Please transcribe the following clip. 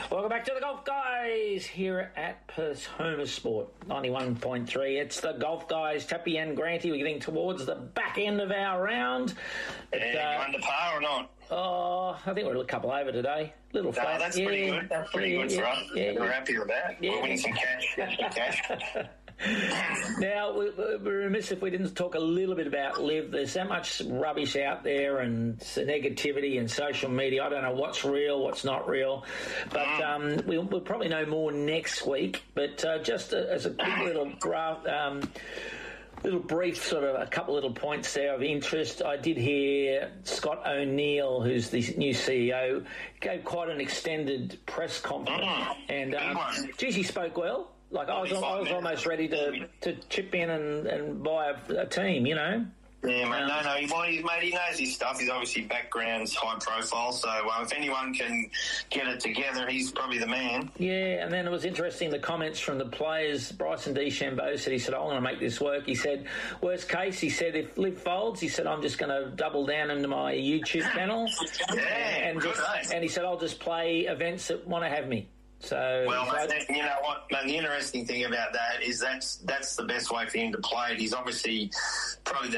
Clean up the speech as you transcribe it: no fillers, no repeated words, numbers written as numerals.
Welcome back to the Golf Guys here at Perth's Home of Sport, 91.3. It's the Golf Guys, Tappy and Granty. We're getting towards the back end of our round. You under par or not? Oh, I think we're a couple over today. Little flat. That's pretty good. That's pretty good for us. We're happy with that. We're winning some cash. Now, we're remiss if we didn't talk a little bit about LIV. There's so much rubbish out there and negativity and social media. I don't know what's real, what's not real. But we'll probably know more next week. But just as a quick little little brief, sort of a couple little points there of interest. I did hear Scott O'Neill, who's the new CEO, gave quite an extended press conference. And, geez, he spoke well. Like, I was almost ready to chip in and buy a team, you know. Yeah, mate, he knows his stuff. His obviously background's high profile, so if anyone can get it together, he's probably the man. Yeah, and then it was interesting, the comments from the players. Bryson DeChambeau said, I'm going to make this work. He said, worst case, he said, if LIV folds, he said, I'm just going to double down into my YouTube channel. and he said, I'll just play events that want to have me. So, mate, you know what, man, the interesting thing about that is that's the best way for him to play it. He's obviously probably the